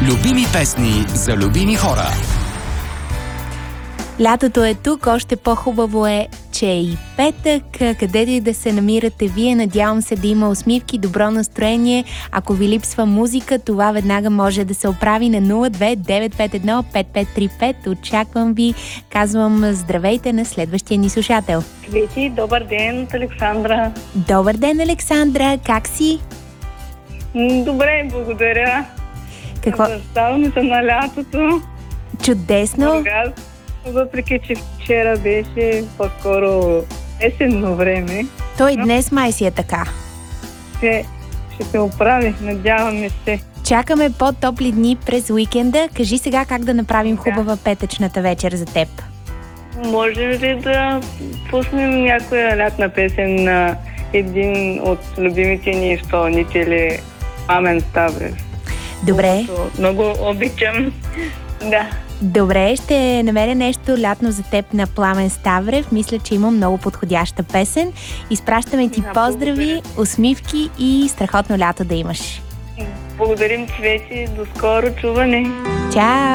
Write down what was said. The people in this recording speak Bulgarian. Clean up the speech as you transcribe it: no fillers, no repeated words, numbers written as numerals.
Любими песни за любими хора. Лятото е тук, още по-хубаво е, че е и петък, където и да се намирате вие. Надявам се да има усмивки, добро настроение. Ако ви липсва музика, това веднага може да се оправи на 02-951-5535. Очаквам ви. Казвам здравейте на следващия ни слушател. Цвети, добър ден от Александра. Добър ден, Александра. Как си? Добре, благодаря. Какво? Наслаждаваме се на лятото. Чудесно. Бургас, въпреки че вчера беше по-скоро есенно време. Той днес май си е така. Ще се оправи, надяваме се. Чакаме по-топли дни през уикенда. Кажи сега как да направим хубава петъчната вечер за теб. Можем ли да пуснем някоя лятна песен на един от любимите ни изпълнители, Пламен Ставрев? Добре. Много обичам. Да. Добре, ще намеря нещо лятно за теб на Пламен Ставрев. Мисля, че има много подходяща песен. Изпращаме ти поздрави, усмивки и страхотно лято да имаш. Благодарим, Цвети. До скоро чуване. Чао!